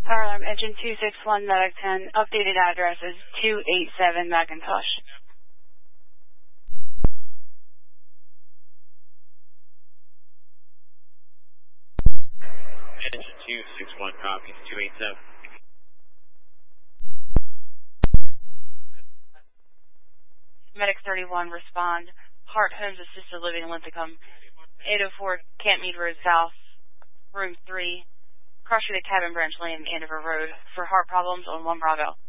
Fire alarm, engine 261, medic 10. Updated address is 287 Macintosh. Engine 261, copies 287. Medic 31, respond. Hart Homes Assisted Living, Linthicum. 804 Camp Mead Road South, room 3. Cross Street at Cabin Branch Lane, Andover Road. For heart problems on 1 Bravo.